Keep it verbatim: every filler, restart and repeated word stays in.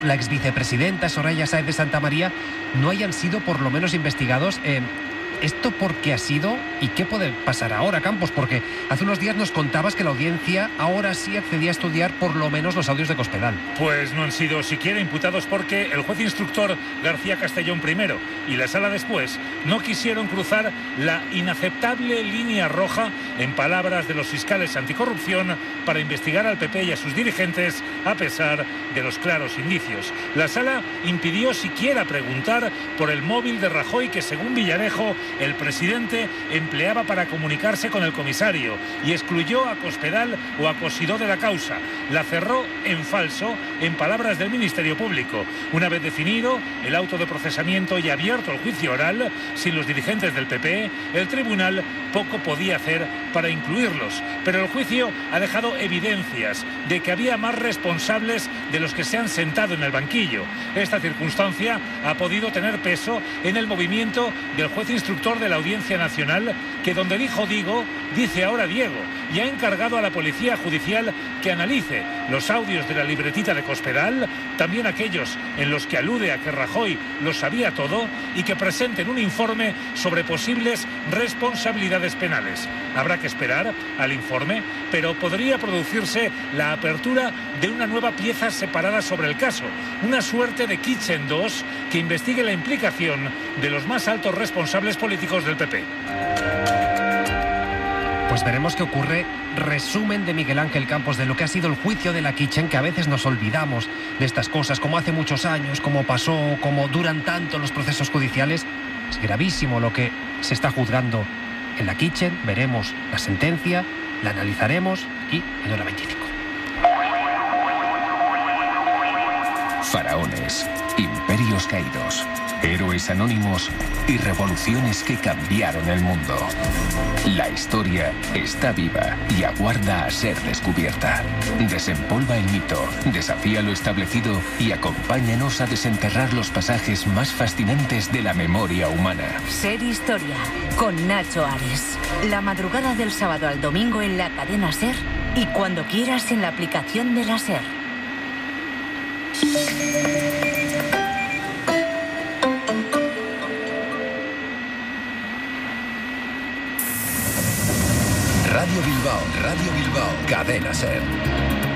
la exvicepresidenta Soraya Sáez de Santamaría no hayan sido por lo menos investigados. Eh, ¿Esto por qué ha sido y qué puede pasar ahora, Campos? Porque hace unos días nos contabas que la audiencia ahora sí accedía a estudiar por lo menos los audios de Cospedal. Pues no han sido siquiera imputados porque el juez instructor García Castellón primero y la sala después no quisieron cruzar la inaceptable línea roja, en palabras de los fiscales anticorrupción, para investigar al P P y a sus dirigentes a pesar de los claros indicios. La sala impidió siquiera preguntar por el móvil de Rajoy que, según Villarejo, el presidente empleaba para comunicarse con el comisario, y excluyó a Cospedal o a Cosidó de la causa. La cerró en falso, en palabras del Ministerio Público. Una vez definido el auto de procesamiento y abierto el juicio oral, sin los dirigentes del P P, el tribunal poco podía hacer para incluirlos. Pero el juicio ha dejado evidencias de que había más responsables de los que se han sentado en el banquillo. Esta circunstancia ha podido tener peso en el movimiento del juez instructor de la Audiencia Nacional, que donde dijo Digo, dice ahora Diego, y ha encargado a la Policía Judicial que analice los audios de la libretita de Cospedal, también aquellos en los que alude a que Rajoy lo sabía todo, y que presenten un informe sobre posibles responsabilidades penales. Habrá que esperar al informe, pero podría producirse la apertura de una nueva pieza separada sobre el caso, una suerte de Kitchen dos que investigue la implicación de los más altos responsables políticos del P P. Pues veremos qué ocurre. Resumen de Miguel Ángel Campos de lo que ha sido el juicio de la Kitchen, que a veces nos olvidamos de estas cosas, como hace muchos años, como pasó, como duran tanto los procesos judiciales. Es gravísimo lo que se está juzgando en la Kitchen. Veremos la sentencia, la analizaremos aquí en Hora veinticinco. Faraones, imperios caídos, héroes anónimos y revoluciones que cambiaron el mundo. La historia está viva y aguarda a ser descubierta. Desempolva el mito, desafía lo establecido y acompáñanos a desenterrar los pasajes más fascinantes de la memoria humana. Ser Historia, con Nacho Ares. La madrugada del sábado al domingo en la cadena SER y cuando quieras en la aplicación de la SER. Radio Bilbao, Radio Bilbao, cadena SER.